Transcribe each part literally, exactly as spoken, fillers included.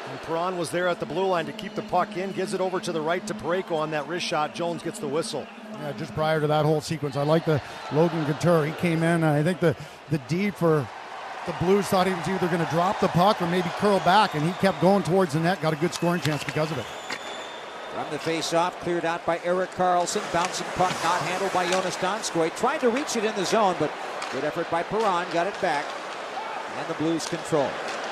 And Perron was there at the blue line to keep the puck in, gives it over to the right to Parayko on that wrist shot. Jones gets the whistle. Yeah, just prior to that whole sequence, I like the Logan Couture. He came in, and I think the, the D for the Blues thought he was either going to drop the puck or maybe curl back, and he kept going towards the net, got a good scoring chance because of it. From the face-off, cleared out by Erik Karlsson. Bouncing puck not handled by Jonas Donskoy. Tried to reach it in the zone, but good effort by Perron. Got it back. And the Blues control.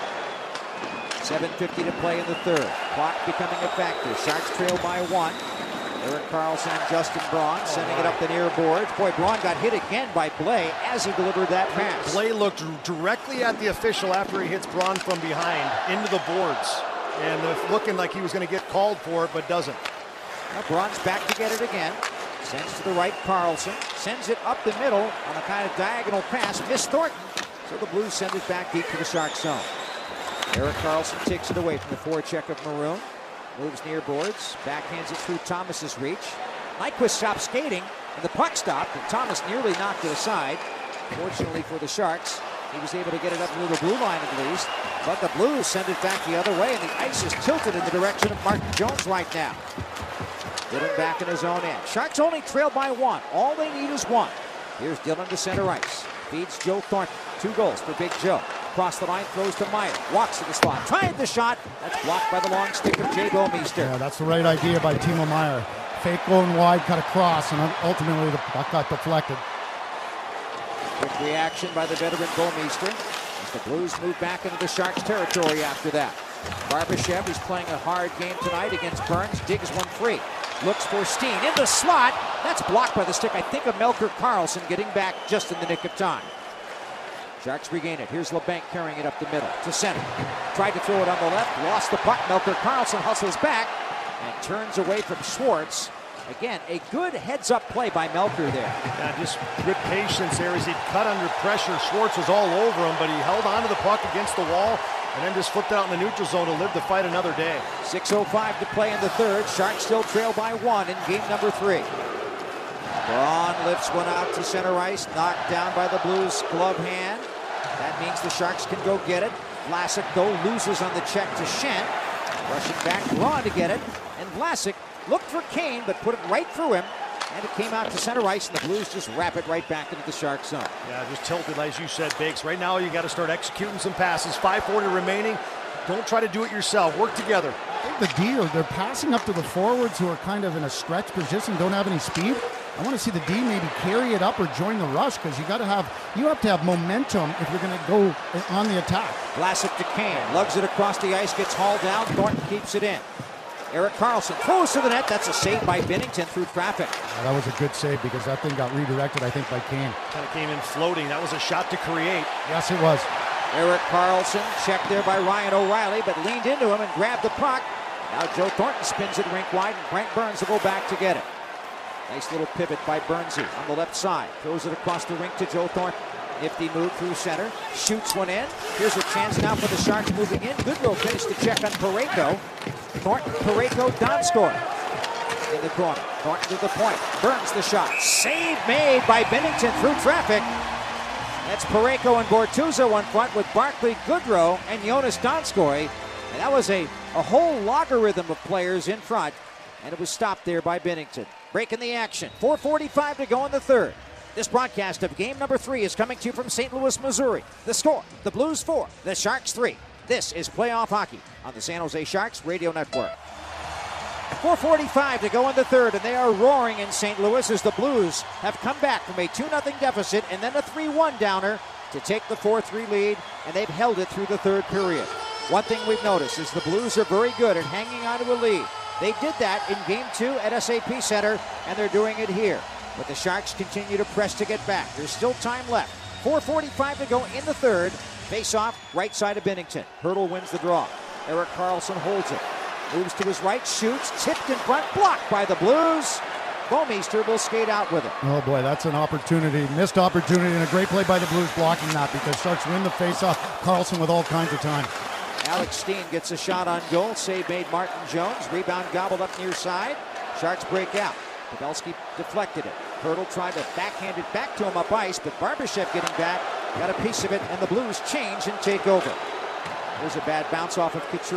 seven fifty to play in the third. Clock becoming a factor. Sharks trail by one. Erik Karlsson and Justin Braun sending it up the near boards. Boy, Braun got hit again by Blais as he delivered that pass. Blais looked directly at the official after he hits Braun from behind into the boards. And uh, looking like he was going to get called for it, but doesn't. Now Braun's back to get it again. Sends to the right Karlsson. Sends it up the middle on a kind of diagonal pass. Missed Thornton. So the Blues send it back deep to the Sharks zone. Erik Karlsson takes it away from the forecheck of Maroon. Moves near boards. Backhands it through Thomas's reach. Nyquist stops skating, and the puck stopped, and Thomas nearly knocked it aside. Fortunately for the Sharks, he was able to get it up near the blue line at least. But the Blues send it back the other way, and the ice is tilted in the direction of Martin Jones right now. Dillon back in his own end. Sharks only trail by one. All they need is one. Here's Dillon to center ice. Feeds Joe Thornton. Two goals for Big Joe. Across the line, throws to Meyer. Walks to the slot. Tried the shot. That's blocked by the long stick of Jay Bouwmeester. Yeah, that's the right idea by Timo Meyer. Fake going wide, cut across, and ultimately the puck got deflected. Quick reaction by the veteran Bouwmeester as the Blues move back into the Sharks territory after that. Barbashev, who's playing a hard game tonight against Burns, digs one free. Looks for Steen in the slot. That's blocked by the stick, I think, of Melker Karlsson, getting back just in the nick of time. Sharks regain it. Here's LeBanc carrying it up the middle to center. Tried to throw it on the left. Lost the puck. Melker Karlsson hustles back and turns away from Schwartz. Again, a good heads-up play by Melker there. Yeah, just good patience there as he cut under pressure. Schwartz was all over him, but he held onto the puck against the wall and then just flipped out in the neutral zone to live to fight another day. six oh five to play in the third. Sharks still trail by one in game number three. Braun lifts one out to center ice, knocked down by the Blues' glove hand. That means the Sharks can go get it. Vlasic, though, loses on the check to Schenn. Rushing back, Braun to get it. And Vlasic looked for Kane, but put it right through him. And it came out to center ice, and the Blues just wrap it right back into the Sharks zone. Yeah, just tilted, as you said, Bakes. Right now, you got to start executing some passes. five forty remaining. Don't try to do it yourself. Work together. I think the D, they're passing up to the forwards who are kind of in a stretch position, don't have any speed. I want to see the D maybe carry it up or join the rush, because you got to have you have to have momentum if you're going to go on the attack. Vlasic to Kane, lugs it across the ice, gets hauled down. Thornton keeps it in. Erik Karlsson throws to the net. That's a save by Binnington through traffic. Yeah, that was a good save because that thing got redirected, I think, by Kane. Kind of came in floating. That was a shot to create. Yes, it was. Erik Karlsson checked there by Ryan O'Reilly, but leaned into him and grabbed the puck. Now Joe Thornton spins it rink wide, and Brent Burns will go back to get it. Nice little pivot by Burnsy on the left side. Throws it across the rink to Joe Thornton. Nifty move through center. Shoots one in. Here's a chance now for the Sharks moving in. Goodrow finished the check on Parayko. Thornton, Parayko, Donskoy in the corner. Thornton to the point. Burns the shot. Save made by Binnington through traffic. That's Parayko and Bortuzzo on front with Barclay Goodrow and Jonas Donskoy. And that was a, a whole logarithm of players in front. And it was stopped there by Binnington. Breaking the action. four forty-five to go in the third. This broadcast of game number three is coming to you from Saint Louis, Missouri. The score, the Blues four, the Sharks three. This is playoff hockey on the San Jose Sharks Radio Network. four forty-five to go in the third, and they are roaring in Saint Louis as the Blues have come back from a two nothing deficit and then a three one downer to take the four three lead, and they've held it through the third period. One thing we've noticed is the Blues are very good at hanging on to a lead. They did that in game two at S A P Center, and they're doing it here. But the Sharks continue to press to get back. There's still time left. four forty-five to go in the third. Face off, right side of Binnington. Hurdle wins the draw. Erik Karlsson holds it. Moves to his right, shoots, tipped in front, blocked by the Blues. Bouwmeester will skate out with it. Oh boy, that's an opportunity, missed opportunity, and a great play by the Blues blocking that, because Sharks win the face-off. Karlsson with all kinds of time. Alex Steen gets a shot on goal. Save made Martin Jones. Rebound gobbled up near side. Sharks break out. Pavelski deflected it. Hurdle tried to backhand it back to him up ice, but Barbashev getting back, got a piece of it, and the Blues change and take over. There's a bad bounce off of Couture.